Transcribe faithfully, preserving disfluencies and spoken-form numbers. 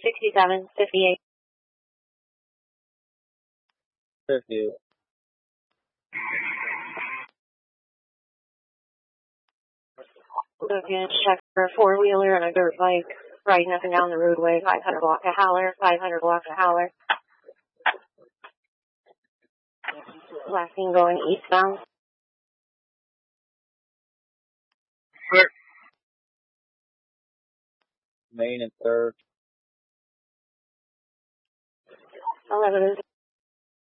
sixty-seven fifty-eight. fifty. Again, check for a four-wheeler and a dirt bike riding up and down the roadway, five hundred block of Howler, five hundred block of Howler. Last thing going eastbound. Clear. Main and third. eleven